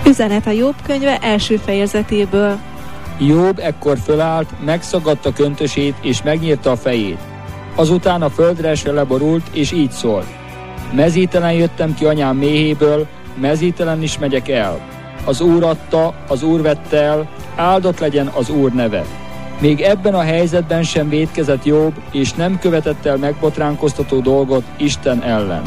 Üzenet a Jobb könyve első fejezetéből. Jobb ekkor fölállt, megszagadta köntösét és megnyírta a fejét. Azután a földre esve leborult, és így szólt: mezítelen jöttem ki anyám méhéből, mezítelen is megyek el. Az Úr adta, az Úr vette el, áldott legyen az Úr neve. Még ebben a helyzetben sem vétkezett Jobb, és nem követett el megbotránkoztató dolgot Isten ellen.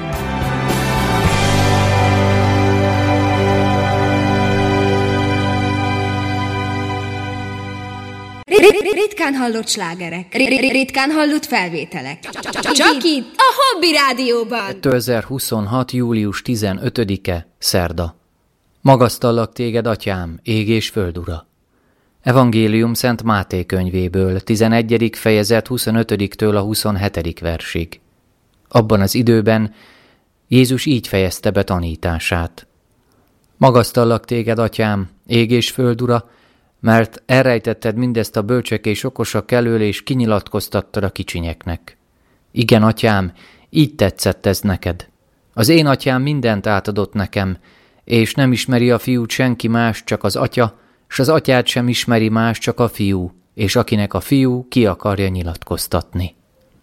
Ritkán hallott slágerek, ritkán hallott felvételek. Csak itt, a Hobby Rádióban. 2026. július 15-e, szerda. Magasztallak téged, atyám, ég és föld ura. Evangélium Szent Máté könyvéből, 11. fejezet 25-től a 27. versig. Abban az időben Jézus így fejezte be tanítását. Magasztallak téged, atyám, ég és föld ura, mert elrejtetted mindezt a bölcsek és okosak elől, és kinyilatkoztattad a kicsinyeknek. Igen, atyám, így tetszett ez neked. Az én atyám mindent átadott nekem, és nem ismeri a fiút senki más, csak az atya, s az atyát sem ismeri más, csak a fiú, és akinek a fiú ki akarja nyilatkoztatni.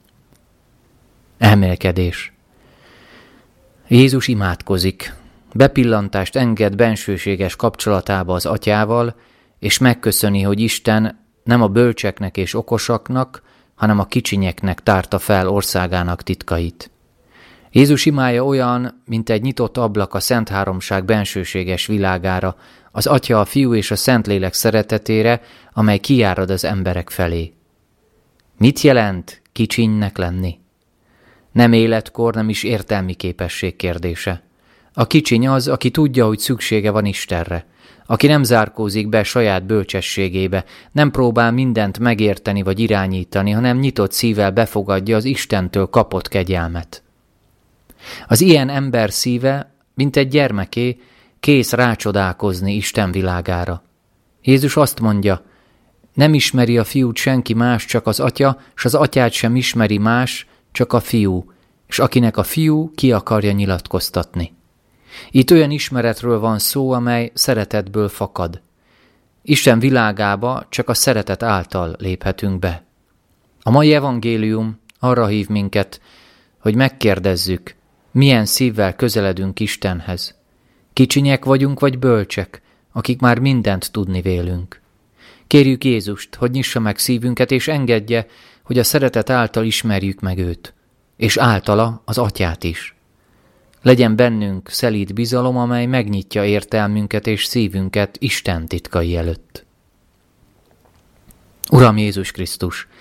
Elmélkedés. Jézus imádkozik. Bepillantást enged bensőséges kapcsolatába az atyával, és megköszöni, hogy Isten nem a bölcseknek és okosaknak, hanem a kicsinyeknek tárta fel országának titkait. Jézus imája olyan, mint egy nyitott ablak a Szent Háromság bensőséges világára, az Atya, a Fiú és a Szentlélek szeretetére, amely kijárad az emberek felé. Mit jelent kicsinynek lenni? Nem életkor, nem is értelmi képesség kérdése. A kicsiny az, aki tudja, hogy szüksége van Istenre, aki nem zárkózik be saját bölcsességébe, nem próbál mindent megérteni vagy irányítani, hanem nyitott szívvel befogadja az Istentől kapott kegyelmet. Az ilyen ember szíve, mint egy gyermeké, kész rácsodálkozni Isten világára. Jézus azt mondja, nem ismeri a fiút senki más, csak az atya, s az atyát sem ismeri más, csak a fiú, és akinek a fiú ki akarja nyilatkoztatni. Itt olyan ismeretről van szó, amely szeretetből fakad. Isten világába csak a szeretet által léphetünk be. A mai evangélium arra hív minket, hogy megkérdezzük, milyen szívvel közeledünk Istenhez. Kicsinyek vagyunk vagy bölcsek, akik már mindent tudni vélünk. Kérjük Jézust, hogy nyissa meg szívünket, és engedje, hogy a szeretet által ismerjük meg őt, és általa az atyát is. Legyen bennünk szelíd bizalom, amely megnyitja értelmünket és szívünket Isten titkai előtt. Uram Jézus Krisztus,